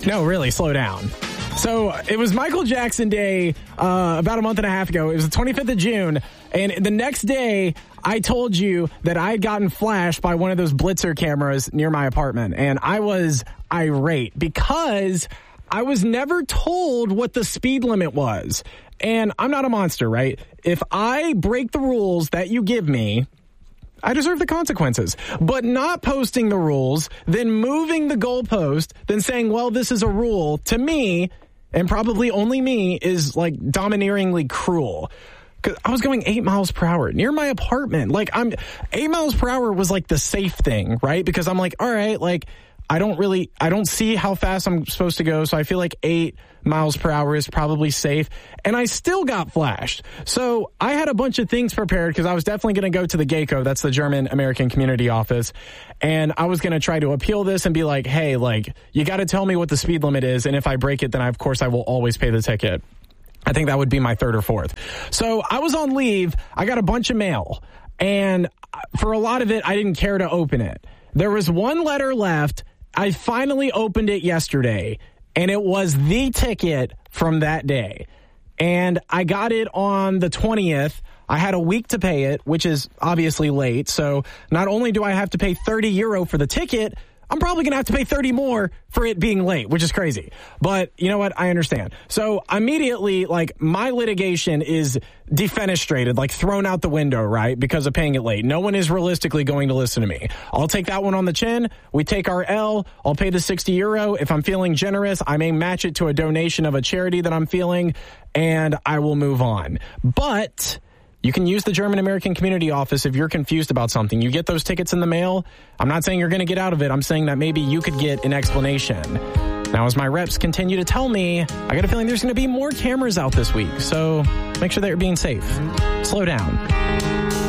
No, really, slow down. So it was Michael Jackson Day about a month and a half ago. It was the 25th of June. And the next day, I told you that I had gotten flashed by one of those blitzer cameras near my apartment. And I was irate because I was never told what the speed limit was. And I'm not a monster, right? If I break the rules that you give me, I deserve the consequences. But not posting the rules, then moving the goalpost, then saying, well, this is a rule, to me, and probably only me, is like domineeringly cruel. Because I was going 8 miles per hour near my apartment. Like 8 miles per hour was like the safe thing, right? Because I'm like, all right, like I don't see how fast I'm supposed to go. So I feel like 8 miles per hour is probably safe. And I still got flashed. So I had a bunch of things prepared because I was definitely going to go to the GECO. That's the German American Community Office. And I was going to try to appeal this and be like, hey, like, you got to tell me what the speed limit is. And if I break it, then of course I will always pay the ticket. I think that would be my third or fourth. So I was on leave. I got a bunch of mail. And for a lot of it, I didn't care to open it. There was one letter left. I finally opened it yesterday, and it was the ticket from that day. And I got it on the 20th. I had a week to pay it, which is obviously late. So not only do I have to pay €30 for the ticket, I'm probably going to have to pay 30 more for it being late, which is crazy. But you know what? I understand. So immediately, like, my litigation is defenestrated, like thrown out the window, right? Because of paying it late. No one is realistically going to listen to me. I'll take that one on the chin. We take our L. I'll pay the €60. If I'm feeling generous, I may match it to a donation of a charity that I'm feeling, and I will move on. But you can use the German American Community Office if you're confused about something. You get those tickets in the mail. I'm not saying you're going to get out of it. I'm saying that maybe you could get an explanation. Now, as my reps continue to tell me, I got a feeling there's going to be more cameras out this week. So make sure that you're being safe. Slow down.